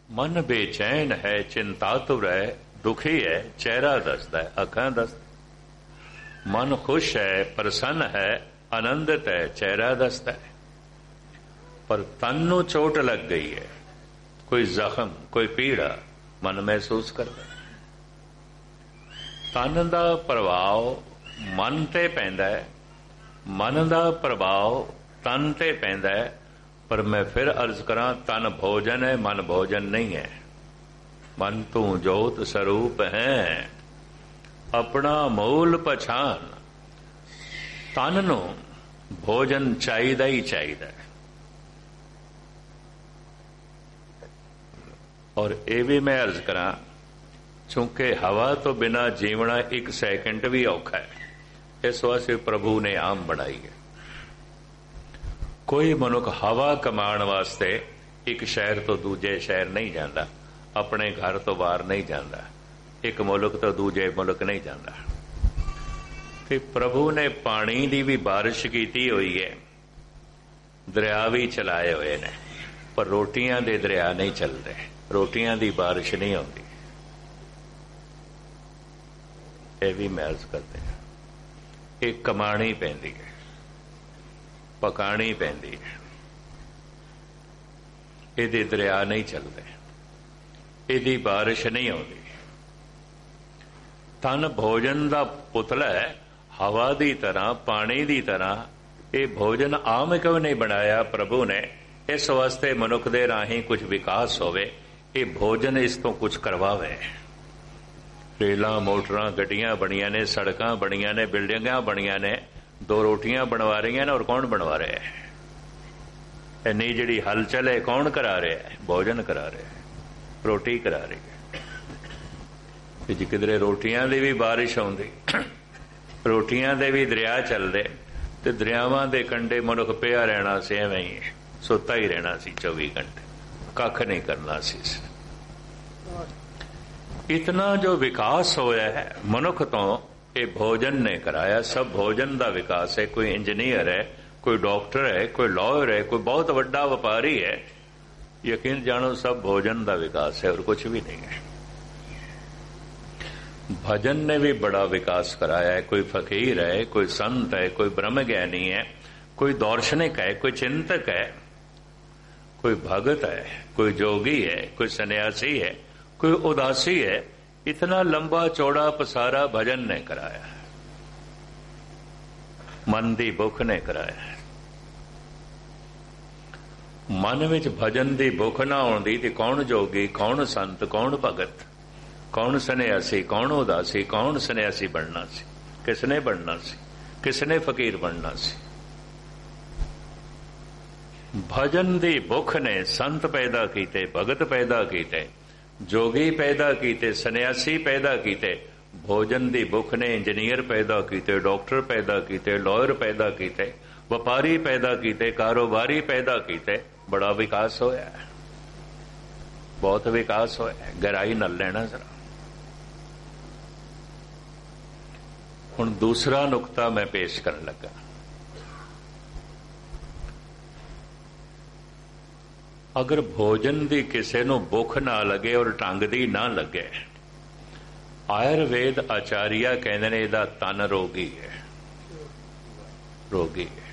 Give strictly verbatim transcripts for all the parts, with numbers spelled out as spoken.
मन बेचैन है चिंतातुर है, दुखी है चेहरा दसदा है, अखां दसदा। मन खुश है प्रसन्न है, आनंदित है चेहरा दसदा है। पर तन नूं चोट लग गई है, कोई जख्म कोई पीड़ा मन महसूस करदा। तन दा प्रभाव मन ते पैंदा है, मन दा प्रभाव तन ते पैंदा है। पर मैं फिर अर्ज करा, तन भोजन है मन भोजन नहीं है। मन तू जोत स्वरूप है, अपना मूल पछान। तन नूं भोजन चाहिदा ही चाहिदा है। और ये भी मैं अर्ज करा, चूंकि हवा तो बिना जीवना एक सैकंड भी औखा है, इस वास्ते प्रभु ने आम बनाई है। कोई मनुख हवा कमाण वास्ते एक शहर तो दूजे शहर नहीं जाता, अपने घर तो बाहर नहीं जाता, एक मुल्क तो दूजे मुल्क नहीं जाता। ते प्रभु ने पानी की भी बारिश की हुई है, दरिया भी चलाए हुए ने, पर रोटियां दे दरिया नहीं चलते, रोटियां दी बारिश नहीं आती। ये भी मैं अर्ज करते हैं, एक कमाणी पैंदी है, पकानी पैंदी है, इहदे दरिया नहीं चलते, इहदी बारिश नहीं आती। तन भोजन का पुतला है, हवा की तरह पानी की तरह। ये भोजन आम क्यों नहीं बनाया प्रभु ने? इस वास्ते मनुख दे राही कुछ विकास होवे, ये भोजन इस तो कुछ करवावे। रेलां मोटरां गड्डियां बणियां ने, सड़कां बणियां ने, बिल्डिंगां बणियां ने, दो रोटियां बनवा रही हैं और कौन बनवा रहा है? इन्नी जिहड़ी हलचल है कौन करा रहा है? भोजन करा रहा है, रोटी करा रही है। जी किधरे रोटियां दी भी बारिश आउंदी, रोटियां दे भी दरिया चलदे, ते दरियावां दे कंढे मनुख पिया रहना सी, एवें ही सुता ही रहना सी चौबी घंटे, कख नहीं करना सी। इतना जो विकास होया है मनुख तो ये भोजन ने कराया। सब भोजन का विकास है। कोई इंजीनियर है, कोई डॉक्टर है, कोई लॉयर है, कोई बहुत बड़ा व्यापारी है, यकीन जानो सब भोजन का विकास है और कुछ भी नहीं है। भजन ने भी बड़ा विकास कराया है। कोई फकीर है, कोई संत है, कोई ब्रह्म ज्ञानी है, कोई दार्शनिक है, कोई चिंतक है, कोई भगत है, कोई जोगी है, कोई सन्यासी है, कोई उदासी है। इतना लंबा चौड़ा पसारा भजन ने कराया है, मन दी भुख ने कराया है। मन विच भजन दी भुख ना आउंदी ते कौन जोगी, कौन संत, कौन भगत, कौन सन्यासी, कौन उदासी, कौन सन्यासी बनना सी? किसने बनना सी? किसने फकीर बनना सी? भजन दी भुख ने संत पैदा कीते, भगत पैदा कीते, जोगी पैदा कीते, सन्यासी पैदा कीते। भोजन दी भुख ने इंजीनियर पैदा कीते, डॉक्टर पैदा कीते, लॉयर पैदा कीते, व्यापारी पैदा कीते, कारोबारी पैदा कीते। बड़ा विकास होया है, बहुत विकास होया है। गहराई नाल लेना जरा। हुण दूसरा नुकता मैं पेश करन लगा। अगर भोजन की किसी नूं भुख ना लगे और ढंग दी ना लगे, आयुर्वेद आचार्य कहते ने इहदा तन रोगी है, रोगी है,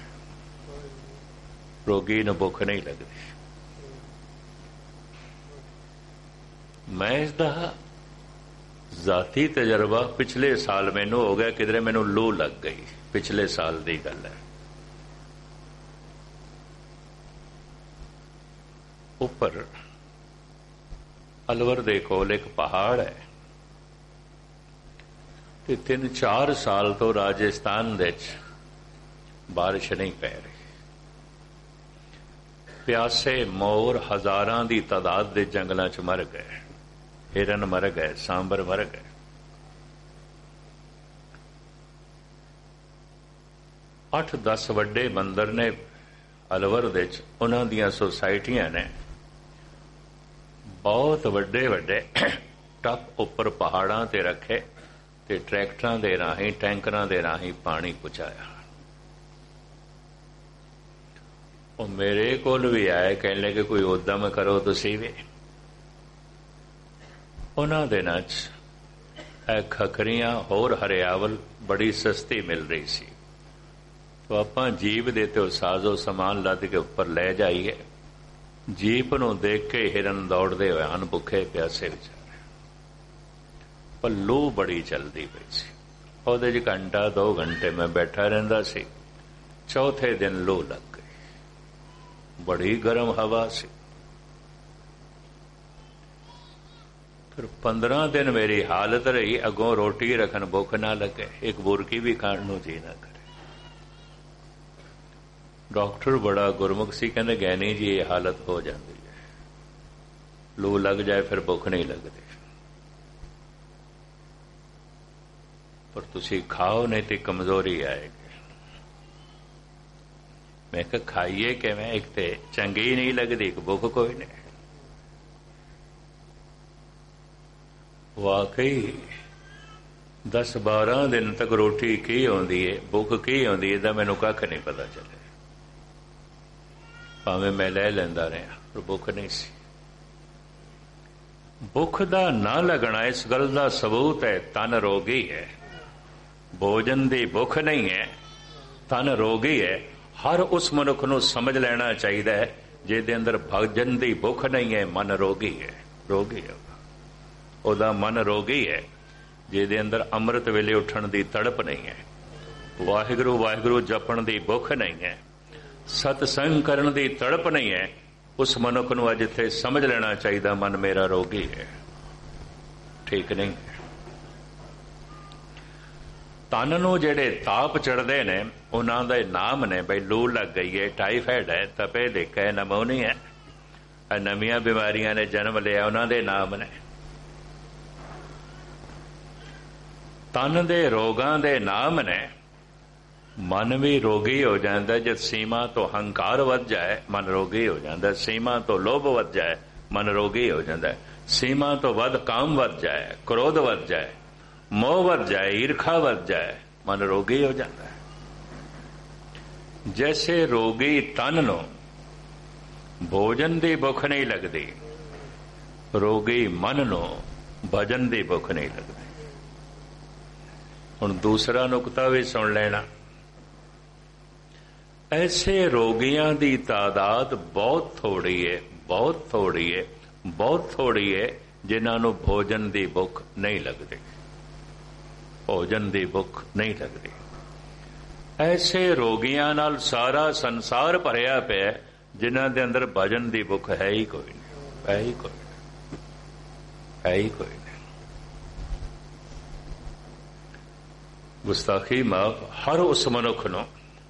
रोगी नूं भुख नहीं लगती। मैं इसका जाती तजर्बा पिछले साल मैनू हो गया, किधरे मैनू लू लग गई, पिछले साल की गल है। उपर अलवर दे कोल एक पहाड़ है, ते तीन चार साल तो राजस्थान दे बारिश नहीं पै रही। प्यासे मोर हजारां दी तादाद दे जंगलों च मर गए, हिरन मर गए, सांबर मर गए। अठ दस वड्डे मंदिर ने अलवर दे, उन्हां दियां सोसाइटियां ने बहुत वड्डे वड्डे टप उपर पहाड़ां ते रखे ते ट्रैक्टरां दे राहीं, टैंकरां दे राहीं पानी पहुंचाया। वो मेरे कोल भी आए, कहने लगे कोई उद्यम करो तुसीं भी। ਉਹਨਾਂ ਦਿਨਾਂ 'ਚ ਇਹ ਖਖਰੀਆਂ ਹੋਰ ਹਰਿਆਵਲ ਬੜੀ ਸਸਤੀ ਮਿਲ ਰਹੀ ਸੀ। ਤੋ ਆਪਾਂ ਜੀਪ ਦੇ ਤੇ ਸਾਜ਼ੋ ਸਮਾਨ ਲੱਦ ਕੇ ਉੱਪਰ ਲੈ ਜਾਈਏ। ਜੀਪ ਨੂੰ ਦੇਖ ਕੇ ਹਿਰਨ ਦੌੜਦੇ ਹੋਏ ਹਨ, ਭੁੱਖੇ ਪਿਆਸੇ ਵਿਚਾਰੇ, ਪਰ ਲੂ ਬੜੀ ਚੱਲਦੀ ਪਈ ਸੀ। ਉਹਦੇ 'ਚ ਘੰਟਾ ਦੋ ਘੰਟੇ ਮੈਂ ਬੈਠਾ ਰਹਿੰਦਾ ਸੀ। ਚੌਥੇ ਦਿਨ ਲੂ ਲੱਗ ਗਈ, ਬੜੀ ਗਰਮ ਹਵਾ ਸੀ। ਫਿਰ ਪੰਦਰਾਂ ਦਿਨ ਮੇਰੀ ਹਾਲਤ ਰਹੀ, ਅੱਗੋਂ ਰੋਟੀ ਰੱਖਣ ਭੁੱਖ ਨਾ ਲੱਗੇ, ਇੱਕ ਬੁਰਕੀ ਵੀ ਖਾਣ ਨੂੰ ਜੀ ਨਾ ਕਰੇ। ਡਾਕਟਰ ਬੜਾ ਗੁਰਮੁਖ ਸੀ, ਕਹਿੰਦੇ ਗੈਨੀ ਜੀ ਇਹ ਹਾਲਤ ਹੋ ਜਾਂਦੀ ਹੈ, ਲੂ ਲੱਗ ਜਾਏ ਫਿਰ ਭੁੱਖ ਨਹੀਂ ਲੱਗਦੀ, ਪਰ ਤੁਸੀਂ ਖਾਓ ਨਹੀਂ ਤੇ ਕਮਜ਼ੋਰੀ ਆਏਗੀ। ਮੈਂ ਕਿਹਾ ਖਾਈਏ ਕਿਵੇਂ, ਇੱਕ ਤੇ ਚੰਗੀ ਨਹੀਂ ਲੱਗਦੀ, ਇੱਕ ਭੁੱਖ ਕੋਈ ਨਹੀਂ। ਵਾਕਈ ਦਸ ਬਾਰਾਂ ਦਿਨ ਤੱਕ ਰੋਟੀ ਕੀ ਆਉਂਦੀ ਹੈ, ਭੁੱਖ ਕੀ ਆਉਂਦੀ ਹੈ, ਇਹਦਾ ਮੈਨੂੰ ਕੱਖ ਨਹੀਂ ਪਤਾ ਚੱਲਿਆ। ਭਾਵੇਂ ਮੈਂ ਲੈ ਲੈਂਦਾ ਰਿਹਾ, ਪਰ ਭੁੱਖ ਨਹੀਂ ਸੀ। ਭੁੱਖ ਦਾ ਨਾ ਲੱਗਣਾ ਇਸ ਗੱਲ ਦਾ ਸਬੂਤ ਹੈ ਤਨ ਰੋਗੀ ਹੈ। ਭੋਜਨ ਦੀ ਭੁੱਖ ਨਹੀਂ ਹੈ, ਤਨ ਰੋਗੀ ਹੈ। ਹਰ ਉਸ ਮਨੁੱਖ ਨੂੰ ਸਮਝ ਲੈਣਾ ਚਾਹੀਦਾ ਹੈ ਜਿਹਦੇ ਅੰਦਰ ਭੋਜਨ ਦੀ ਭੁੱਖ ਨਹੀਂ ਹੈ, ਮਨ ਰੋਗੀ ਹੈ। ਰੋਗੀ ਹੈ ਉਹਦਾ ਮਨ, ਰੋਗੀ ਹੈ ਜਿਹਦੇ ਅੰਦਰ ਅੰਮ੍ਰਿਤ ਵੇਲੇ ਉੱਠਣ ਦੀ ਤੜਪ ਨਹੀਂ ਹੈ, ਵਾਹਿਗੁਰੂ ਵਾਹਿਗੁਰੂ ਜਪਣ ਦੀ ਭੁੱਖ ਨਹੀਂ ਹੈ, ਸਤਸੰਗ ਕਰਨ ਦੀ ਤੜਪ ਨਹੀਂ ਹੈ। ਉਸ ਮਨੁੱਖ ਨੂੰ ਅੱਜ ਇੱਥੇ ਸਮਝ ਲੈਣਾ ਚਾਹੀਦਾ ਮਨ ਮੇਰਾ ਰੋਗੀ ਹੈ, ਠੀਕ ਨਹੀਂ। ਤਨ ਨੂੰ ਜਿਹੜੇ ਤਾਪ ਚੜਦੇ ਨੇ ਉਹਨਾਂ ਦੇ ਨਾਮ ਨੇ, ਬਈ ਲੂ ਲੱਗ ਗਈ ਹੈ, ਟਾਈਫਾਇਡ ਹੈ, ਤਪੇ ਲਿਕ ਹੈ, ਨਮੋਨੀਆ ਹੈ, ਨਵੀਆਂ ਬਿਮਾਰੀਆਂ ਨੇ ਜਨਮ ਲਿਆ, ਉਹਨਾਂ ਦੇ ਨਾਮ ਨੇ। ਤਨ ਦੇ ਰੋਗਾਂ ਦੇ ਨਾਮ ਨੇ। ਮਨ ਵੀ ਰੋਗੀ ਹੋ ਜਾਂਦਾ ਜਦ ਸੀਮਾ ਤੋਂ ਹੰਕਾਰ ਵੱਧ ਜਾਏ, ਮਨ ਰੋਗੀ ਹੋ ਜਾਂਦਾ। ਸੀਮਾ ਤੋਂ ਲੋਭ ਵੱਧ ਜਾਏ, ਮਨ ਰੋਗੀ ਹੋ ਜਾਂਦਾ। ਸੀਮਾ ਤੋਂ ਵੱਧ ਕਾਮ ਵੱਧ ਜਾਏ, ਕ੍ਰੋਧ ਵੱਧ ਜਾਏ, ਮੋਹ ਵੱਧ ਜਾਏ, ਈਰਖਾ ਵੱਧ ਜਾਏ, ਮਨ ਰੋਗੀ ਹੋ ਜਾਂਦਾ। ਜੈਸੇ ਰੋਗੀ ਤਨ ਨੂੰ ਭੋਜਨ ਦੀ ਭੁੱਖ ਨਹੀਂ ਲੱਗਦੀ, ਰੋਗੀ ਮਨ ਨੂੰ ਭਜਨ ਦੀ ਭੁੱਖ ਨਹੀਂ ਲੱਗਦੀ। ਹੁਣ ਦੂਸਰਾ ਨੁਕਤਾ ਵੀ ਸੁਣ ਲੈਣਾ। ਐਸੇ ਰੋਗੀਆਂ ਦੀ ਤਾਦਾਦ ਬਹੁਤ ਥੋੜੀ ਹੈ, ਬਹੁਤ ਥੋੜੀ ਹੈ, ਬਹੁਤ ਥੋੜੀ ਹੈ ਜਿਨ੍ਹਾਂ ਨੂੰ ਭੋਜਨ ਦੀ ਭੁੱਖ ਨਹੀਂ ਲੱਗਦੀ, ਭੋਜਨ ਦੀ ਭੁੱਖ ਨਹੀਂ ਲੱਗਦੀ। ਐਸੇ ਰੋਗੀਆਂ ਨਾਲ ਸਾਰਾ ਸੰਸਾਰ ਭਰਿਆ ਪਿਆ ਜਿਨ੍ਹਾਂ ਦੇ ਅੰਦਰ ਭਜਨ ਦੀ ਭੁੱਖ ਹੈ ਹੀ ਕੋਈ ਨਹੀਂ, ਹੈ ਹੀ ਕੋਈ ਨਹੀਂ, ਹੈ ਹੀ ਕੋਈ ਨਹੀਂ। ਗੁਸਤਾਖੀ ਮਾਫ। ਹਰ ਉਸ ਮਨੁੱਖ ਨੂੰ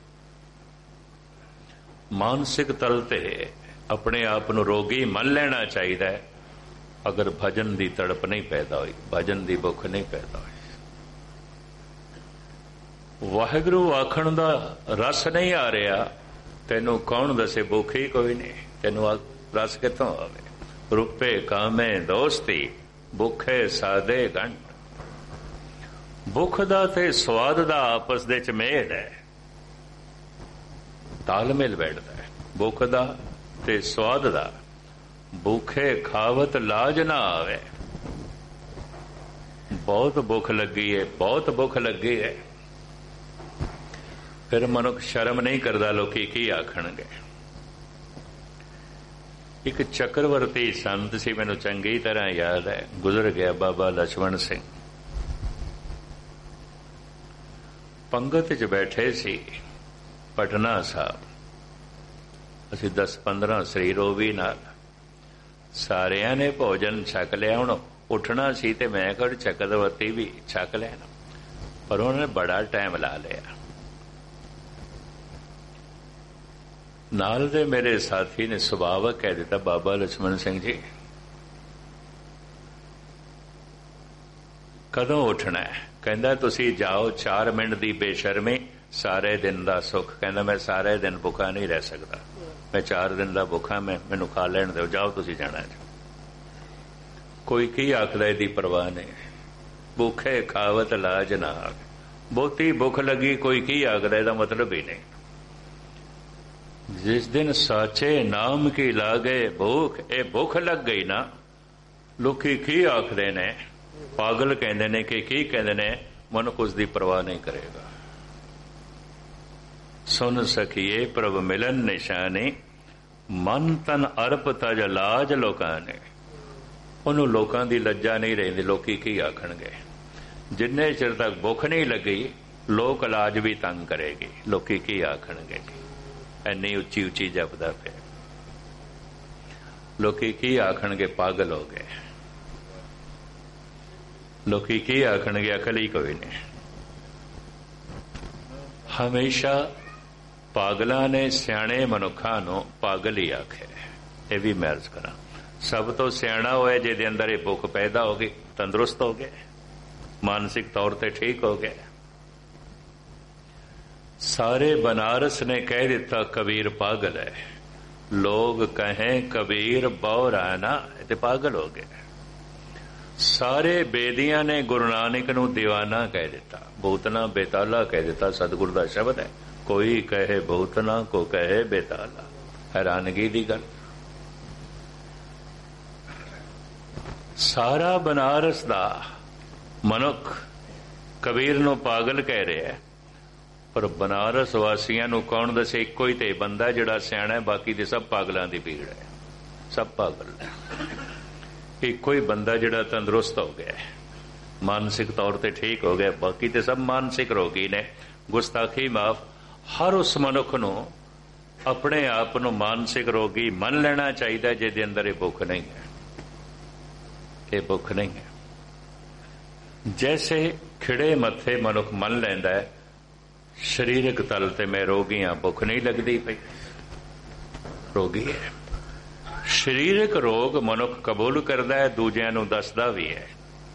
ਮਾਨਸਿਕ ਤਲ ਤੇ ਆਪਣੇ ਆਪ ਨੂੰ ਰੋਗੀ ਮੰਨ ਲੈਣਾ ਚਾਹੀਦਾ ਹੈ ਅਗਰ ਭਜਨ ਦੀ ਤੜਪ ਨਹੀਂ ਪੈਦਾ ਹੋਈ, ਭਜਨ ਦੀ ਭੁੱਖ ਨਹੀਂ ਪੈਦਾ ਹੋਈ। ਵਾਹਿਗੁਰੂ ਆਖਣ ਦਾ ਰਸ ਨਹੀਂ ਆ ਰਿਹਾ, ਤੈਨੂੰ ਕੌਣ ਦੱਸੇ, ਭੁੱਖ ਹੀ ਕੋਈ ਨਹੀਂ, ਤੈਨੂੰ ਰਸ ਕਿੱਥੋਂ ਆਵੇ। ਰੁਪਏ ਕਾਮੇ ਦੋਸਤੀ, ਭੁੱਖੇ ਸਾਦੇ ਗੰਢ। ਭੁੱਖ ਦਾ ਤੇ ਸਵਾਦ ਦਾ ਆਪਸ ਦੇ ਚ ਮੇਲ ਹੈ, ਤਾਲਮੇਲ ਬੈਠਦਾ ਹੈ। ਭੁੱਖ ਦਾ ਤੇ ਸਵਾਦ ਦਾ। ਭੁੱਖੇ ਖਾਵਤ ਲਾਜ ਨਾ ਆਵੇ। ਬਹੁਤ ਭੁੱਖ ਲੱਗੀ ਹੈ, ਬਹੁਤ ਭੁੱਖ ਲੱਗੀ ਹੈ, ਫਿਰ ਮਨੁੱਖ ਸ਼ਰਮ ਨਹੀਂ ਕਰਦਾ ਲੋਕੀ ਕੀ ਆਖਣਗੇ। ਇੱਕ ਚੱਕਰਵਰਤੀ ਸੰਤ ਸੀ, ਮੈਨੂੰ ਚੰਗੀ ਤਰ੍ਹਾਂ ਯਾਦ ਹੈ, ਗੁਜ਼ਰ ਗਿਆ, ਬਾਬਾ ਲਛਮਣ ਸਿੰਘ। ਪੰਗਤ ਚ ਬੈਠੇ ਸੀ ਪਟਨਾ ਸਾਹਿਬ, ਅਸੀਂ ਦਸ ਪੰਦਰਾਂ ਸਰੀਰ ਉਹ ਵੀ ਨਾਲ, ਸਾਰਿਆਂ ਨੇ ਭੋਜਨ ਛਕ ਲਿਆ। ਹੁਣ ਉੱਠਣਾ ਸੀ ਤੇ ਮੈਂ ਕਿਹਾ ਚੱਕਰਵਰਤੀ ਵੀ ਛਕ ਲੈਣਾ, ਪਰ ਉਹਨਾਂ ਨੇ ਬੜਾ ਟਾਈਮ ਲਾ ਲਿਆ। ਨਾਲ ਦੇ ਮੇਰੇ ਸਾਥੀ ਨੇ ਸੁਭਾਵਕ ਕਹਿ ਦਿੱਤਾ, ਬਾਬਾ ਲਛਮਣ ਸਿੰਘ ਜੀ ਕਦੋਂ ਉੱਠਣਾ ਹੈ? ਕਹਿੰਦਾ ਤੁਸੀਂ ਜਾਓ, ਚਾਰ ਮਿੰਟ ਦੀ ਬੇਸ਼ਰਮੀ ਸਾਰੇ ਦਿਨ ਦਾ ਸੁੱਖ। ਕਹਿੰਦਾ ਮੈਂ ਸਾਰੇ ਦਿਨ ਭੁੱਖਾ ਨਹੀਂ ਰਹਿ ਸਕਦਾ, ਮੈਂ ਚਾਰ ਦਿਨ ਦਾ ਭੁੱਖਾ, ਮੈਂ ਮੈਨੂੰ ਖਾ ਲੈਣ ਦਿਓ, ਜਾਓ ਤੁਸੀਂ ਜਾਣਾ। ਕੋਈ ਕੀ ਆਖਦਾ, ਇਹਦੀ ਪਰਵਾਹ ਨਹੀਂ। ਭੁੱਖੇ ਖਾਵਤ ਲਾਜ ਨਾ ਆਵੇ। ਬਹੁਤੀ ਭੁੱਖ ਲੱਗੀ ਕੋਈ ਕੀ ਆਖਦਾ, ਇਹਦਾ ਮਤਲਬ ਹੀ ਨਹੀਂ। ਜਿਸ ਦਿਨ ਸਾਚੇ ਨਾਮ ਕੀ ਲਾਗੇ ਭੁੱਖ, ਇਹ ਭੁੱਖ ਲੱਗ ਗਈ ਨਾ, ਲੋਕੀ ਕੀ ਆਖਦੇ ਨੇ, ਪਾਗਲ ਕਹਿੰਦੇ ਨੇ ਕਿ ਕੀ ਕਹਿੰਦੇ ਨੇ, ਮਨੁੱਖ ਉਸ ਦੀ ਪਰਵਾਹ ਨਹੀਂ ਕਰੇਗਾ। ਸੁਨ ਸਖੀਏ ਪ੍ਰਭ ਮਿਲਨ ਨਿਸ਼ਾਨੀ, ਮਨ ਤਨ ਅਰਪ ਤਜ ਲਾਜ ਲੋਕਾਂ ਨੇ। ਉਹਨੂੰ ਲੋਕਾਂ ਦੀ ਲੱਜਾ ਨਹੀਂ ਰਹਿੰਦੀ, ਲੋਕੀ ਕੀ ਆਖਣਗੇ। ਜਿੰਨੇ ਚਿਰ ਤੱਕ ਭੁੱਖ ਨਹੀਂ ਲੱਗੀ, ਲੋਕ ਇਲਾਜ ਵੀ ਤੰਗ ਕਰੇਗੀ, ਲੋਕੀ ਕੀ ਆਖਣਗੇ। ਇੰਨੀ ਉੱਚੀ ਉੱਚੀ ਜਪਦਾ ਪਿਆ, ਲੋਕੀ ਕੀ ਆਖਣਗੇ, ਪਾਗਲ ਹੋ ਗਏ। ਲੋਕੀ ਕੀ ਆਖਣਗੇ, ਅਕਲ ਹੀ ਕੋਈ ਨਹੀਂ। ਹਮੇਸ਼ਾ ਪਾਗਲਾਂ ਨੇ ਸਿਆਣੇ ਮਨੁੱਖਾਂ ਨੂੰ ਪਾਗਲ ਹੀ ਆਖਿਆ। ਇਹ ਵੀ ਮੈਂ ਅਰਜ਼ ਕਰਾਂ, ਸਭ ਤੋਂ ਸਿਆਣਾ ਹੋਇਆ ਜਿਹਦੇ ਅੰਦਰ ਇਹ ਭੁੱਖ ਪੈਦਾ ਹੋ ਗਈ, ਤੰਦਰੁਸਤ ਹੋ ਗਏ, ਮਾਨਸਿਕ ਤੌਰ ਤੇ ਠੀਕ ਹੋ ਗਏ। ਸਾਰੇ ਬਨਾਰਸ ਨੇ ਕਹਿ ਦਿੱਤਾ ਕਬੀਰ ਪਾਗਲ ਹੈ। ਲੋਗ ਕਹੇ ਕਬੀਰ ਬੌਰਾਨਾ, ਇਹ ਤੇ ਪਾਗਲ ਹੋ ਗਏ। ਸਾਰੇ ਬੇਦੀਆਂ ਨੇ ਗੁਰੂ ਨਾਨਕ ਨੂੰ ਦੀਵਾਨਾ ਕਹਿ ਦਿੱਤਾ, ਬਹੁਤਨਾ ਬੇਤਾਲਾ ਕਹਿ ਦਿੱਤਾ। ਸਤਿਗੁਰੂ ਦਾ ਸ਼ਬਦ ਹੈ, ਕੋਈ ਕਹੇ ਬਹੁਤਨਾ, ਕੋ ਕਹੇ ਬੇਤਾਲਾ। ਹੈਰਾਨਗੀ ਦੀ ਗੱਲ। ਸਾਰਾ ਬਨਾਰਸ ਦਾ ਮਨੁੱਖ ਕਬੀਰ ਨੂੰ ਪਾਗਲ ਕਹਿ ਰਿਹਾ ਹੈ, ਪਰ ਬਨਾਰਸ ਵਾਸੀਆਂ ਨੂੰ ਕੌਣ ਦੱਸੇ, ਇੱਕੋ ਹੀ ਤੇ ਬੰਦਾ ਜਿਹੜਾ ਸਿਆਣਾ ਹੈ, ਬਾਕੀ ਦੇ ਸਭ ਪਾਗਲਾਂ ਦੀ ਭੀੜ ਹੈ, ਸਭ ਪਾਗਲ ਹੈ। ਇੱਕੋ ਹੀ ਬੰਦਾ ਜਿਹੜਾ ਤੰਦਰੁਸਤ ਹੋ ਗਿਆ, ਮਾਨਸਿਕ ਤੌਰ ਤੇ ਠੀਕ ਹੋ ਗਿਆ, ਬਾਕੀ ਤੇ ਸਭ ਮਾਨਸਿਕ ਰੋਗੀ ਨੇ। ਗੁਸਤਾਖੀ ਮਾਫ। ਹਰ ਉਸ ਮਨੁੱਖ ਨੂੰ ਆਪਣੇ ਆਪ ਨੂੰ ਮਾਨਸਿਕ ਰੋਗੀ ਮੰਨ ਲੈਣਾ ਚਾਹੀਦਾ ਜਿਹਦੇ ਅੰਦਰ ਇਹ ਭੁੱਖ ਨਹੀਂ ਹੈ, ਇਹ ਭੁੱਖ ਨਹੀਂ ਹੈ। ਜੈਸੇ ਖਿੜੇ ਮੱਥੇ ਮਨੁੱਖ ਮੰਨ ਲੈਂਦਾ ਹੈ ਸਰੀਰਕ ਤਲ ਤੇ ਮੈਂ ਰੋਗੀ ਹਾਂ, ਭੁੱਖ ਨਹੀਂ ਲੱਗਦੀ ਪਈ, ਰੋਗੀ ਹੈ। ਸਰੀਰਕ ਰੋਗ ਮਨੁੱਖ ਕਬੂਲ ਕਰਦਾ ਹੈ, ਦੂਜਿਆਂ ਨੂੰ ਦੱਸਦਾ ਵੀ ਹੈ,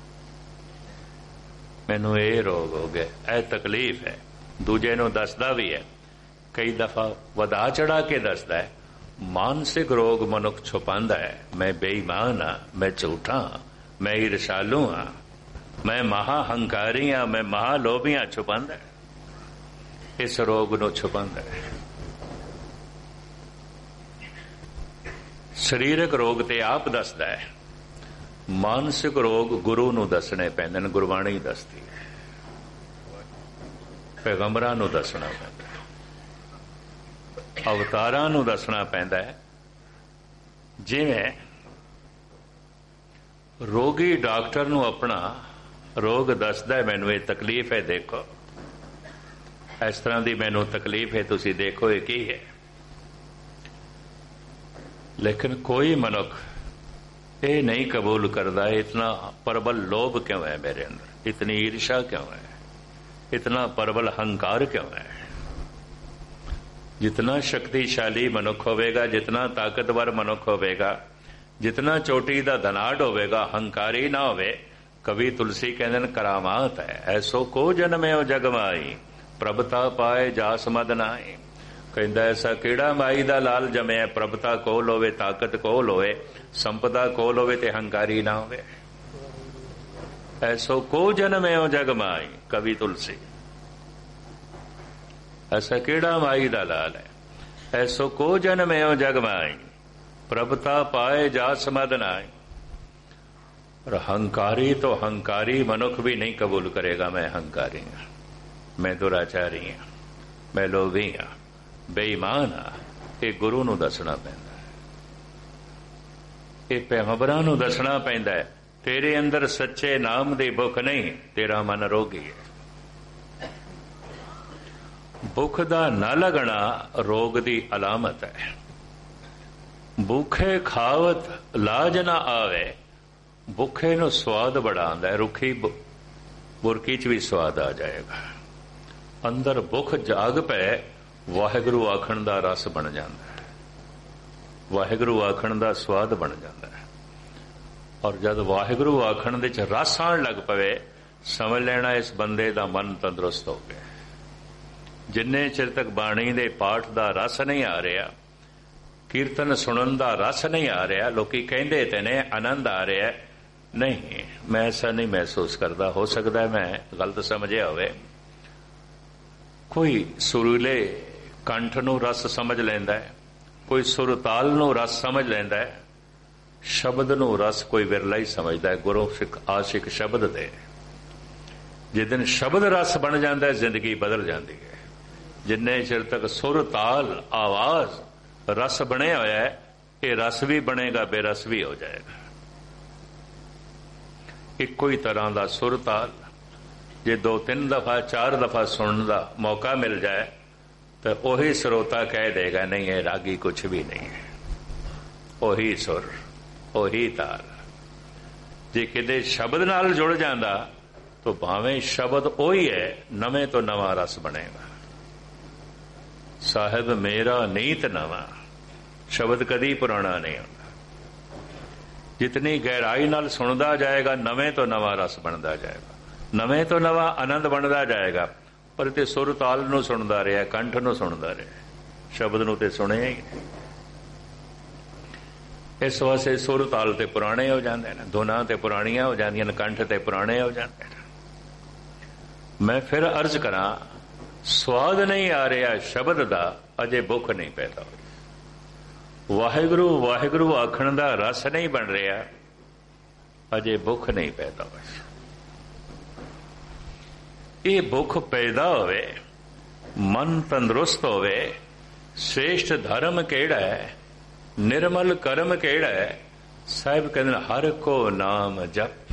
ਮੈਨੂੰ ਇਹ ਰੋਗ ਹੋ ਗਿਆ, ਇਹ ਤਕਲੀਫ ਹੈ, ਦੂਜੇ ਨੂੰ ਦੱਸਦਾ ਵੀ ਹੈ। ਕਈ ਦਫਾ ਵਧਾ ਚੜਾ ਕੇ ਦੱਸਦਾ ਹੈ। ਮਾਨਸਿਕ ਰੋਗ ਮਨੁੱਖ ਛੁਪਾਉਂਦਾ ਹੈ, ਮੈਂ ਬੇਈਮਾਨ ਹਾਂ, ਮੈਂ ਝੂਠਾ ਹਾਂ, ਮੈਂ ਈਰਸ਼ਾਲੂ ਹਾਂ, ਮੈਂ ਮਹਾ ਹੰਕਾਰੀ ਹਾਂ, ਮੈਂ ਮਹਾ ਲੋਭੀ ਹਾਂ, ਛੁਪਾਉਂਦਾ ਹੈ। ਇਸ ਰੋਗ ਨੂੰ ਛੁਪਾਉਂਦਾ ਹੈ। ਸਰੀਰਕ ਰੋਗ ਤੇ ਆਪ ਦੱਸਦਾ ਹੈ, ਮਾਨਸਿਕ ਰੋਗ ਗੁਰੂ ਨੂੰ ਦੱਸਣੇ ਪੈਂਦੇ ਨੇ, ਗੁਰਬਾਣੀ ਦੱਸਦੀ ਹੈ, ਪੈਗੰਬਰਾਂ ਨੂੰ ਦੱਸਣਾ ਪੈਂਦਾ, ਅਵਤਾਰਾਂ ਨੂੰ ਦੱਸਣਾ ਪੈਂਦਾ ਹੈ। ਜਿਵੇਂ ਰੋਗੀ ਡਾਕਟਰ ਨੂੰ ਆਪਣਾ ਰੋਗ ਦੱਸਦਾ ਹੈ, ਮੈਨੂੰ ਇਹ ਤਕਲੀਫ ਹੈ, ਦੇਖੋ ਇਸ ਤਰ੍ਹਾਂ ਦੀ ਮੈਨੂੰ ਤਕਲੀਫ ਹੈ, ਤੁਸੀਂ ਦੇਖੋ ਇਹ ਕੀ ਹੈ। ਲੇਕਿਨ ਕੋਈ ਮਨੁੱਖ ਇਹ ਨਹੀਂ ਕਬੂਲ ਕਰਦਾ, ਇਤਨਾ ਪ੍ਰਬਲ ਲੋਭ ਕਿਉਂ ਹੈ ਮੇਰੇ ਅੰਦਰ, ਇਤਨੀ ਈਰਸ਼ਾ ਕਿਉਂ ਹੈ, ਇਤਨਾ ਪ੍ਰਬਲ ਹੰਕਾਰ ਕਿਉਂ ਹੈ। ਜਿਤਨਾ ਸ਼ਕਤੀਸ਼ਾਲੀ ਮਨੁੱਖ ਹੋਵੇਗਾ, ਜਿਤਨਾ ਤਾਕਤਵਰ ਮਨੁੱਖ ਹੋਵੇਗਾ, ਜਿਤਨਾ ਚੋਟੀ ਦਾ ਧਨਾਢ ਹੋਵੇਗਾ, ਹੰਕਾਰੀ ਨਾ ਹੋਵੇ। ਕਵੀ ਤੁਲਸੀ ਕਹਿੰਦੇ ਨੇ ਕਰਾਮਾਤ ਹੈ, ਐਸੋ ਕੋ ਜਨਮਿਓ ਜਗ ਮਾਈ, ਪ੍ਰਭਤਾ ਪਾਏ ਜਾਸ ਮਦ ਨਾਈ। ਕਹਿੰਦਾ ਐਸਾ ਕਿਹੜਾ ਮਾਈ ਦਾ ਲਾਲ ਜਮਿਆ, ਪ੍ਰਭਤਾ ਕੋਲ ਹੋਵੇ, ਤਾਕਤ ਕੋਲ ਹੋਵੇ, ਸੰਪਦਾ ਕੋਲ ਹੋਵੇ ਤੇ ਹੰਕਾਰੀ ਨਾ ਹੋਵੇ। ਐਸੋ ਕੋ ਜਨਮਿਓ ਜਗ ਮਾਈ, ਕਵੀ ਤੁਲਸੀ। ਐਸਾ ਕਿਹੜਾ ਮਾਈ ਦਾ ਲਾਲ ਹੈ, ਐਸੋ ਕੋ ਜਨਮਿਓ ਜਗ ਮਾਈ, ਪ੍ਰਭਤਾ ਪਾਏ ਜਾਸ ਮਦ ਨਾਈ। और हंकारी तो हंकारी मनुख भी नहीं कबूल करेगा, मैं हंकारी हाँ, मैं दुराचारी हाँ, मैं लोभी हाँ, बेईमान हाँ। ये गुरु नूं दसना पैंदा है, ये पैगंबरां नूं दसना पैंदा है। तेरे अंदर सच्चे नाम दी भुख नहीं, तेरा मन रोगी है। भुख दा ना लगना रोग दी अलामत है। भूखे खावत लाज ना आवे, भुखे नूं स्वाद बड़ा आंदा है। रुखी बुरकी च भी स्वाद आ जाएगा। अंदर भुख जाग पै, वाहिगुरू आखण दा रस बन जाता है, वाहिगुरू आखण दा स्वाद बन जाता है। और जब वाहिगुरू आखण दे च रस आण लग पवे, समझ लेना इस बंदे दा मन तंदुरुस्त हो गया। जिन्ने चिर तक बाणी दे पाठ दा रस नहीं आ रहा, कीर्तन सुनन दा रस नहीं आ रहा, लोकी कहंदे ते ने आनंद आ रहा है, नहीं मैं ऐसा नहीं महसूस करता। हो सकता है मैं गलत समझिया होवे। कोई सुरीले कंठ नूं रस समझ लैंदा है, कोई सुर ताल नूं रस समझ लैंदा है, ਸ਼ਬਦ ਨੂੰ ਰਸ ਕੋਈ ਵਿਰਲਾ ਹੀ ਸਮਝਦਾ ਹੈ। ਗੁਰੂ ਸਿੱਖ ਆਸ਼ਿਕ ਸ਼ਬਦ ਦੇ ਜਿਸ ਦਿਨ ਸ਼ਬਦ ਰਸ ਬਣ ਜਾਂਦਾ ਹੈ, ਜ਼ਿੰਦਗੀ ਬਦਲ ਜਾਂਦੀ ਹੈ। ਜਿੰਨੇ ਚਿਰ ਤੱਕ ਸੁਰ ਤਾਲ ਆਵਾਜ਼ ਰਸ ਬਣਿਆ ਹੋਇਆ ਹੈ, ਇਹ ਰਸ ਵੀ ਬਣੇਗਾ, ਬੇਰਸ ਵੀ ਹੋ ਜਾਏਗਾ। ਇੱਕੋ ਹੀ ਤਰ੍ਹਾਂ ਦਾ ਸੁਰ ਤਾਲ ਜੇ ਦੋ ਤਿੰਨ ਦਫਾ ਚਾਰ ਦਫਾ ਸੁਣਨ ਦਾ ਮੌਕਾ ਮਿਲ ਜਾਏ ਤਾਂ ਉਹੀ ਸਰੋਤਾ ਕਹਿ ਦੇਗਾ ਨਹੀਂ ਇਹ ਰਾਗੀ ਕੁਛ ਵੀ ਨਹੀਂ ਹੈ। ਉਹੀ ਸੁਰ, ਉਹੀ ਤਾਲ। ਜੇ ਕਿਤੇ ਸ਼ਬਦ ਨਾਲ ਜੁੜ ਜਾਂਦਾ ਤਾਂ ਭਾਵੇਂ ਸ਼ਬਦ ਉਹੀ ਹੈ, ਨਵੇਂ ਤੋਂ ਨਵਾਂ ਰਸ ਬਣੇਗਾ। ਸਾਹਿਬ ਮੇਰਾ ਨੀਤ ਨਵਾਂ, ਸ਼ਬਦ ਕਦੀ ਪੁਰਾਣਾ ਨਹੀਂ ਹੁੰਦਾ। ਜਿਤਨੀ ਗਹਿਰਾਈ ਨਾਲ ਸੁਣਦਾ ਜਾਏਗਾ, ਨਵੇਂ ਤੋਂ ਨਵਾਂ ਰਸ ਬਣਦਾ ਜਾਏਗਾ, ਨਵੇਂ ਤੋਂ ਨਵਾਂ ਆਨੰਦ ਬਣਦਾ ਜਾਏਗਾ। ਪਰ ਤੇ ਸੁਰ ਤਾਲ ਨੂੰ ਸੁਣਦਾ ਰਿਹਾ, ਕੰਠ ਨੂੰ ਸੁਣਦਾ ਰਿਹਾ, ਸ਼ਬਦ ਨੂੰ ਤੇ ਸੁਣਿਆ ਹੀ ਨਹੀਂ। ਇਸ ਵਾਸਤੇ ਸੁਰ ਤਾਲ ਤੇ ਪੁਰਾਣੇ ਹੋ ਜਾਂਦੇ ਨੇ, ਧੁਨਾਂ ਤੇ ਪੁਰਾਣੀਆਂ ਹੋ ਜਾਂਦੀਆਂ ਨੇ, ਕੰਠ ਤੇ ਪੁਰਾਣੇ ਹੋ ਜਾਂਦੇ ਨੇ। ਮੈਂ ਫਿਰ ਅਰਜ਼ ਕਰਾਂ, ਸਵਾਦ ਨਹੀਂ ਆ ਰਿਹਾ ਸ਼ਬਦ ਦਾ, ਅਜੇ ਭੁੱਖ ਨਹੀਂ ਪੈਦਾ ਹੋਈ। ਵਾਹਿਗੁਰੂ ਵਾਹਿਗੁਰੂ ਆਖਣ ਦਾ ਰਸ ਨਹੀਂ ਬਣ ਰਿਹਾ, ਅਜੇ ਭੁੱਖ ਨਹੀਂ ਪੈਦਾ ਹੋਈ। ਇਹ ਭੁੱਖ ਪੈਦਾ ਹੋਵੇ, ਮਨ ਤੰਦਰੁਸਤ ਹੋਵੇ। ਸ੍ਰੇਸ਼ਟ ਧਰਮ ਕਿਹੜਾ ਹੈ, ਨਿਰਮਲ ਕਰਮ ਕਿਹੜਾ ਹੈ? ਸਾਹਿਬ ਕਹਿੰਦੇ ਹਰ ਕੋ ਨਾਮ ਜਪ,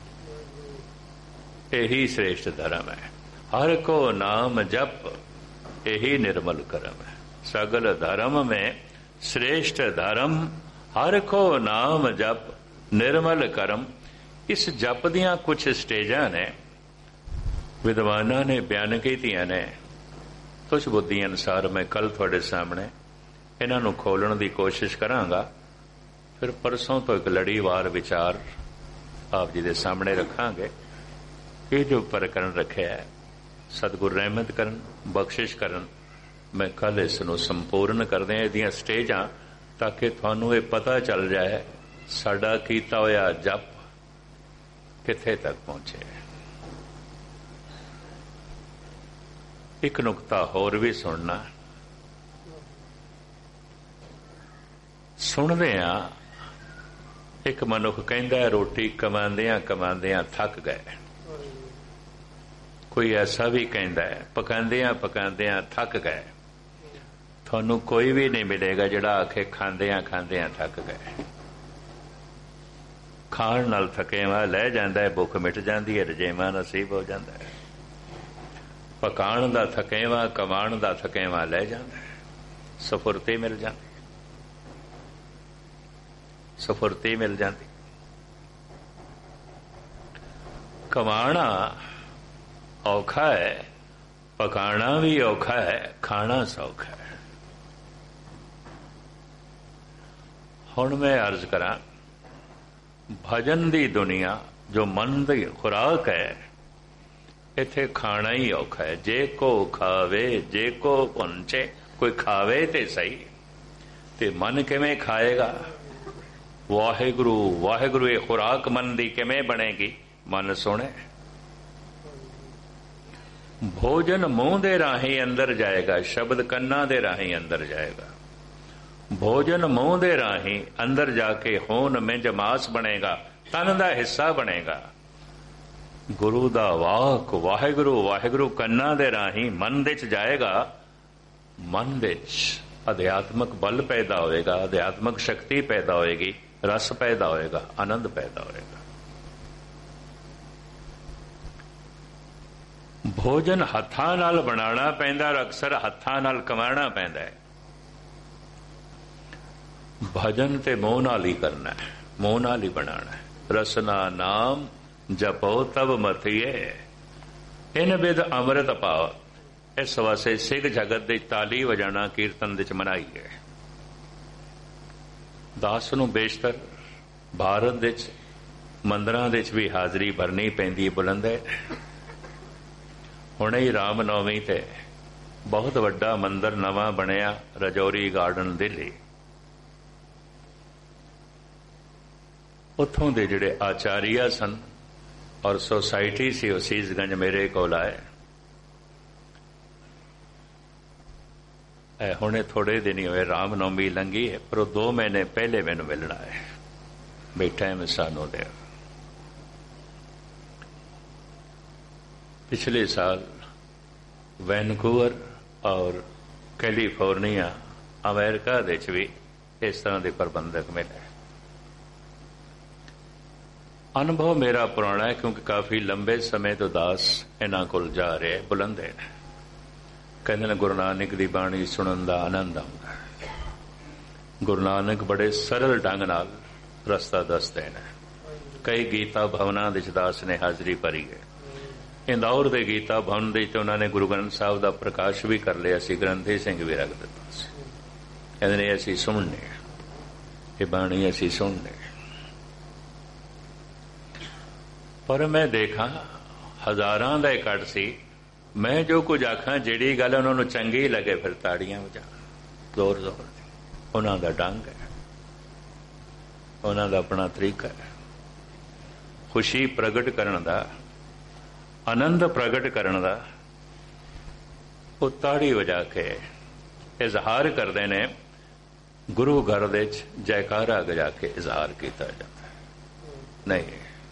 ਇਹੀ ਸ੍ਰੇਸ਼ਟ ਧਰਮ ਹੈ। ਹਰ ਕੋ ਨਾਮ ਜਪ, ਇਹੀ ਨਿਰਮਲ ਕਰਮ ਹੈ। ਸਗਲ ਧਰਮ में श्रेष्ठ धर्म हर को नाम जप निर्मल करम। इस जप दियां कुछ स्टेजां ने विद्वानां ने बयान कीतियां ने। तुझ बुद्धि अनुसार मैं कल थोड़े सामने इन्हां नूं खोलण दी कोशिश करांगा। फिर परसों तो एक लड़ीवार विचार आप जी दे सामने रखांगे। ये जो प्रकरण रखे है सतगुर रहमत करन, बख्शिश करन, मैं कल इसनूं संपूर्ण करदे इहदियां स्टेजां, ताकि तुहानूं ये पता चल जाए साडा कीता होया जप कित्थे तक पहुंचे। एक नुकता होर भी सुनना। सुनदे आ एक मनुख कहंदा रोटी कमांदियां कमांदियां थक गए। कोई ऐसा भी कहता है पकांदियां पकांदियां थक गए। थानू कोई भी नहीं मिलेगा जिहड़ा आखे खांदियां खांदियां थक गए। खाण नाल थकेवा लै जांदा है, भुख मिट जाती है, रजेवा नसीब हो जाता है। पकाण दा थकेवा, कमाण दा थकेवा लै जांदा है, सफुरती मिल जाती, सफुरती मिल जाती। कमाना औखा है, पकाना भी औखा है, खाना सौखा है। हुण मैं अर्ज करा, भजन दी दुनिया जो मन दी खुराक है, इत्थे खाना ही औखा है। जे को खावे जे को पहुंचे, कोई खावे ते सही, ते मन किवें खाएगा? वाहिगुरु वाहिगुरु ये खुराक मन दी किवें बनेगी? मन सुने। भोजन मुंह दे राही अंदर जाएगा, शब्द कन्ना दे राही अंदर जाएगा। भोजन मुंह दे राही अंदर जाके खून मिंज मास बनेगा, तन दा हिस्सा बनेगा। गुरु दा वाक वाहिगुरु वाहिगुरु कन्ना दे राही मन दे च जाएगा। मन दे च अध्यात्मक बल पैदा होएगा, अध्यात्मक शक्ति पैदा होएगी, रस पैदा होएगा, आनंद पैदा होएगा। भोजन हत्थां नाल बनाना पैंदा, अक्सर हत्थां नाल कमाना पैंदा है। भजन ते मूंह नाल ही करना है, मूंह नाल ही बनाना है। रसना नाम जपो तब मथिए, इन बिद अमृत पाओ। इस वास्ते सिख जगत दे ताली वजाना कीर्तन दे च मनाई है। दास नूं बेशतर भारत दे च मंदिरां दे च भी हाजरी भरनी पैंदी बुलंद है। हुणे ही राम नवमी ते बहुत वड्डा मंदिर नवा बनिया, रजौरी गार्डन दिल्ली। उत्थों दे जिहड़े आचार्य सन और सोसाइटी सी असीसगंज मेरे कोल आए। हुणे थोड़े दिन ही हुए राम नवमी लंघी है, पर दो महीने पहले मैनू मिलना है। ਵੀ ਟਾਈਮ ਸਾਨੂੰ ਦੇ। ਪਿਛਲੇ ਸਾਲ ਵੈਨਕੂਵਰ ਔਰ ਕੈਲੀਫੋਰਨੀਆ ਅਮਰੀਕਾ ਦੇ ਵਿੱਚ ਵੀ ਇਸ ਤਰ੍ਹਾਂ ਦੇ ਪ੍ਰਬੰਧਕ ਮਿਲੇ। ਅਨੁਭਵ ਮੇਰਾ ਪੁਰਾਣਾ ਹੈ, ਕਿਉਂਕਿ ਕਾਫੀ ਲੰਬੇ ਸਮੇਂ ਤੋਂ ਦਾਸ ਇਹਨਾਂ ਕੋਲ ਜਾ ਰਹੇ ਬੁਲੰਦੇ ਨੇ। ਕਹਿੰਦੇ ਨੇ ਗੁਰੂ ਨਾਨਕ ਦੀ ਬਾਣੀ ਸੁਣਨ ਦਾ ਆਨੰਦ ਆਉਂਦਾ। ਗੁਰੂ ਨਾਨਕ ਬੜੇ ਸਰਲ ਢੰਗ ਨਾਲ ਰਸਤਾ ਦੱਸਦੇ ਨੇ। ਕਈ ਗੀਤਾ ਭਵਨਾਂ ਵਿੱਚ ਦਾਸ ਨੇ ਹਾਜ਼ਰੀ ਭਰੀ ਹੈ। ਇੰਦੌਰ ਦੇ ਗੀਤਾ ਭਵਨ ਦੇ ਵਿੱਚ ਉਹਨਾਂ ਨੇ ਗੁਰੂ ਗ੍ਰੰਥ ਸਾਹਿਬ ਦਾ ਪ੍ਰਕਾਸ਼ ਵੀ ਕਰ ਲਿਆ ਸੀ, ਗ੍ਰੰਥੀ ਸਿੰਘ ਵੀ ਰੱਖ ਦਿੱਤਾ ਸੀ। ਕਹਿੰਦੇ ਨੇ ਅਸੀਂ ਸੁਣਨੇ, ਇਹ ਬਾਣੀ ਅਸੀਂ ਸੁਣਨੇ। ਪਰ ਮੈਂ ਦੇਖਾਂ ਹਜ਼ਾਰਾਂ ਦਾ ਇਕੱਠ ਸੀ। ਮੈਂ ਜੋ ਕੁਝ ਆਖਾਂ, ਜਿਹੜੀ ਗੱਲ ਉਹਨਾਂ ਨੂੰ ਚੰਗੀ ਲੱਗੇ, ਫਿਰ ਤਾੜੀਆਂ ਵਜਾ ਜ਼ੋਰ ਜ਼ੋਰ ਦੀ। ਉਹਨਾਂ ਦਾ ਢੰਗ ਹੈ, ਉਹਨਾਂ ਦਾ ਆਪਣਾ ਤਰੀਕਾ ਹੈ ਖੁਸ਼ੀ ਪ੍ਰਗਟ ਕਰਨ ਦਾ, ਆਨੰਦ ਪ੍ਰਗਟ ਕਰਨ ਦਾ। ਉਹ ਤਾੜੀ ਵਜਾ ਕੇ ਇਜ਼ਹਾਰ ਕਰਦੇ ਨੇ। ਗੁਰੂ ਘਰ ਦੇ ਵਿੱਚ ਜੈਕਾਰਾ ਗਜਾ ਕੇ ਇਜ਼ਹਾਰ ਕੀਤਾ ਜਾਂਦਾ ਹੈ। ਨਹੀਂ,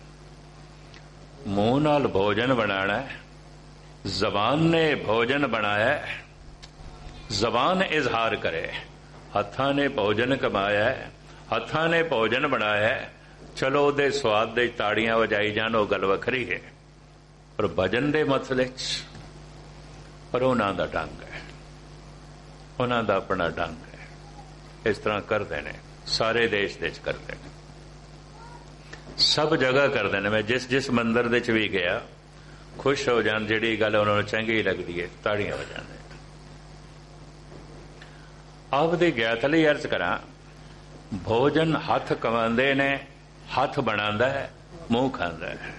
ਮੂੰਹ ਨਾਲ ਭੋਜਨ ਬਣਾਣਾ, ਜ਼ਬਾਨ ਨੇ ਭੋਜਨ ਬਣਾਇਆ, ਜ਼ਬਾਨ ਇਜ਼ਹਾਰ ਕਰੇ। ਹੱਥਾਂ ਨੇ ਭੋਜਨ ਕਮਾਇਆ, ਹੱਥਾਂ ਨੇ ਭੋਜਨ ਬਣਾਇਆ। ਚਲੋ ਉਹਦੇ ਸਵਾਦ ਦੇ ਤਾੜੀਆਂ ਵਜਾਈ ਜਾਣ, ਉਹ ਗੱਲ ਵੱਖਰੀ ਹੈ। ਪਰ ਭਜਨ ਦੇ ਮਸਲੇ 'ਚ ਪਰ ਉਹਨਾਂ ਦਾ ਢੰਗ ਹੈ, ਉਹਨਾਂ ਦਾ ਆਪਣਾ ਢੰਗ ਹੈ। ਇਸ ਤਰ੍ਹਾਂ ਕਰਦੇ ਨੇ, ਸਾਰੇ ਦੇਸ਼ ਦੇ 'ਚ ਕਰਦੇ ਨੇ, ਸਭ ਜਗ੍ਹਾ ਕਰਦੇ ਨੇ। ਮੈਂ ਜਿਸ ਜਿਸ ਮੰਦਿਰ ਦੇ 'ਚ ਵੀ ਗਿਆ, ਖੁਸ਼ ਹੋ ਜਾਣ, ਜਿਹੜੀ ਗੱਲ ਉਹਨਾਂ ਨੂੰ ਚੰਗੀ ਲੱਗਦੀ ਹੈ, ਤਾੜੀਆਂ ਵਜਾਉਂਦੇ। ਆਪ ਦੇ ਗਿਆਤ ਲਈ ਅਰਜ਼ ਕਰਾਂ, ਭੋਜਨ ਹੱਥ ਕਮਾਉਂਦੇ ਨੇ, ਹੱਥ ਬਣਾਉਂਦਾ ਹੈ, ਮੂੰਹ ਖਾਂਦਾ ਹੈ।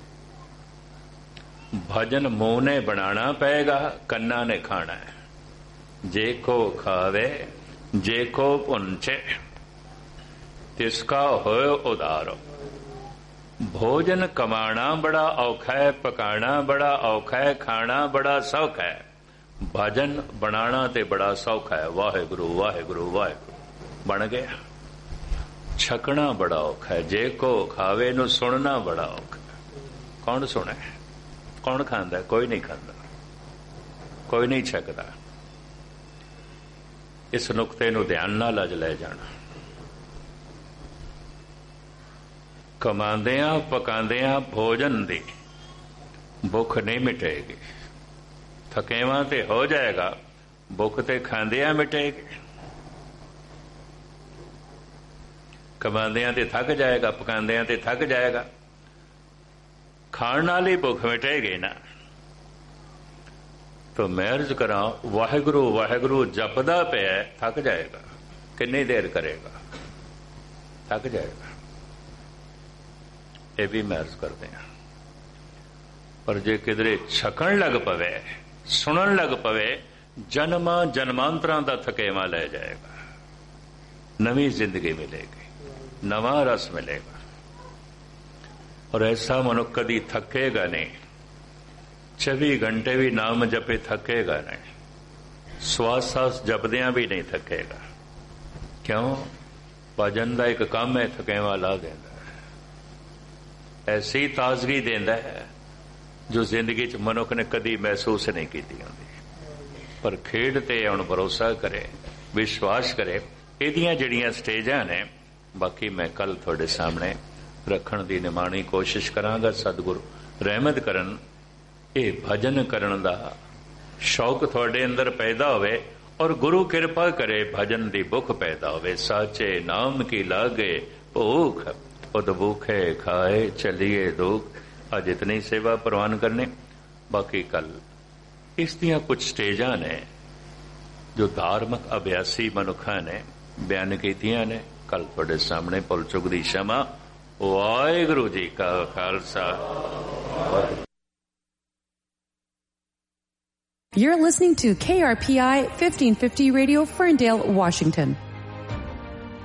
ਭਜਨ ਮੂੰਹ ਨੇ ਬਣਾਉਣਾ ਪਏਗਾ, ਕੰਨਾਂ ਨੇ ਖਾਣਾ ਹੈ। ਜੇ ਕੋ ਖਾਵੇ ਜੇ ਕੋ ਪੁੰਚੇ, ਤਿਸਕਾ ਹੋਏ ਉਦਾਰੋ। ਭੋਜਨ ਕਮਾਣਾ ਬੜਾ ਔਖਾ ਹੈ, ਪਕਾਣਾ ਬੜਾ ਔਖਾ ਹੈ, ਖਾਣਾ ਬੜਾ ਸੌਖਾ ਹੈ। ਭਜਨ ਬਣਾਉਣਾ ਤੇ ਬੜਾ ਸੌਖਾ ਹੈ। ਵਾਹਿਗੁਰੂ ਵਾਹਿਗੁਰੂ ਵਾਹਿਗੁਰੂ ਬਣ ਗਿਆ। ਛਕਣਾ ਬੜਾ ਔਖਾ ਹੈ। ਜੇ ਕੋ ਖਾਵੇ ਨੂੰ ਸੁਣਨਾ ਬੜਾ ਔਖਾ ਹੈ। ਕੌਣ ਸੁਣੇ, ਕੌਣ ਖਾਂਦਾ? ਕੋਈ ਨਹੀਂ ਖਾਂਦਾ, ਕੋਈ ਨਹੀਂ ਛਕਦਾ। ਇਸ ਨੁਕਤੇ ਨੂੰ ਧਿਆਨ ਨਾਲ ਅੱਜ ਲੈ ਜਾਣਾ। ਕਮਾਉਂਦਿਆਂ ਪਕਾਉਂਦਿਆਂ ਭੋਜਨ ਦੀ ਭੁੱਖ ਨਹੀਂ ਮਿਟੇਗੀ। ਥਕੇਵਾਂ ਤੇ ਹੋ ਜਾਏਗਾ, ਭੁੱਖ ਤੇ ਖਾਂਦਿਆਂ ਮਿਟੇਗੀ। ਕਮਾਉਂਦਿਆਂ ਤੇ ਥੱਕ ਜਾਏਗਾ, ਪਕਾਉਂਦਿਆਂ ਤੇ ਥੱਕ ਜਾਏਗਾ, ਖਾਣ ਨਾਲ ਹੀ ਭੁੱਖ ਮਿਟੇਗੀ ਨਾ। ਤਾਂ ਮੈਂ ਅਰਜ਼ ਕਰਾਂ, ਵਾਹਿਗੁਰੂ ਵਾਹਿਗੁਰੂ ਜਪਦਾ ਪਿਆ, ਥੱਕ ਜਾਏਗਾ। ਕਿੰਨੀ ਦੇਰ ਕਰੇਗਾ? ਥੱਕ ਜਾਏਗਾ। ਇਹ ਵੀ ਮੈਂ ਅਰਜ਼ ਕਰਦੇ ਹਾਂ। ਪਰ ਜੇ ਕਿਧਰੇ ਛਕਣ ਲੱਗ ਪਵੇ, ਸੁਣਨ ਲੱਗ ਪਵੇ, ਜਨਮਾਂ ਜਨਮਾਂਤਰਾਂ ਦਾ ਥਕੇਵਾਂ ਲੈ ਜਾਏਗਾ। ਨਵੀਂ ਜ਼ਿੰਦਗੀ ਮਿਲੇਗੀ, ਨਵਾਂ ਰਸ ਮਿਲੇਗਾ। ਔਰ ਐਸਾ ਮਨੁੱਖ ਕਦੀ ਥੱਕੇਗਾ ਨਹੀਂ। ਚੌਵੀ ਘੰਟੇ ਵੀ ਨਾਮ ਜਪੇ ਥੱਕੇਗਾ ਨਹੀਂ। ਸਵਾਸ ਸਾਸ ਜਪਦਿਆਂ ਵੀ ਨਹੀਂ ਥੱਕੇਗਾ। ਕਿਉਂ? ਭਜਨ ਦਾ ਇੱਕ ਕੰਮ ਹੈ, ਥਕੇਵਾਂ ਲਾ ਦਿੰਦਾ ਹੈ। ਐਸੀ ਤਾਜ਼ਗੀ ਦਿੰਦਾ ਹੈ ਜੋ ਜ਼ਿੰਦਗੀ 'ਚ ਮਨੁੱਖ ਨੇ ਕਦੀ ਮਹਿਸੂਸ ਨਹੀਂ ਕੀਤੀ ਹੁੰਦੀ। ਪਰ ਖੇਡ ਤੇ ਹੁਣ ਭਰੋਸਾ ਕਰੇ, ਵਿਸ਼ਵਾਸ ਕਰੇ। ਇਹਦੀਆਂ ਜਿਹੜੀਆਂ ਸਟੇਜਾਂ ਨੇ, ਬਾਕੀ ਮੈਂ ਕੱਲ ਤੁਹਾਡੇ ਸਾਹਮਣੇ ਰੱਖਣ ਦੀ ਨਿਮਾਣੀ ਕੋਸ਼ਿਸ਼ ਕਰਾਂਗਾ। ਸਤਿਗੁਰੂ ਰਹਿਮਤ ਕਰਨ, ਇਹ ਭਜਨ ਕਰਨ ਦਾ ਸ਼ੌਕ ਤੁਹਾਡੇ ਅੰਦਰ ਪੈਦਾ ਹੋਵੇ ਔਰ ਗੁਰੂ ਕਿਰਪਾ ਕਰੇ ਭਜਨ ਦੀ ਭੁੱਖ ਪੈਦਾ ਹੋਵੇ। ਸਾਚੇ ਨਾਮ ਕੀ ਲਾਗੇ ਭੂਖ, ਉਦ ਭੂਖੇ ਖਾਏ ਚਲੀਏ ਦੁੱਖ। ਅੱਜ ਇਤਨੀ ਸੇਵਾ ਪ੍ਰਵਾਨ ਕਰਨੇ, ਬਾਕੀ ਕੱਲ ਇਸ ਦੀਆਂ ਕੁਝ ਸਟੇਜਾਂ ਨੇ ਜੋ ਧਾਰਮਿਕ ਅਭਿਆਸੀ ਮਨੁੱਖਾਂ ਨੇ ਬਿਆਨ ਕੀਤੀਆਂ ਨੇ। ਕੱਲ ਤੁਹਾਡੇ ਸਾਹਮਣੇ ਭੁੱਲ ਚੁੱਕ ਦੀ ਸ਼ਮਾ। ਵਾਹਿਗੁਰੂ ਜੀ ਕਾ Khalsa. You're listening to K R P I fifteen fifty Radio, Ferndale, Washington.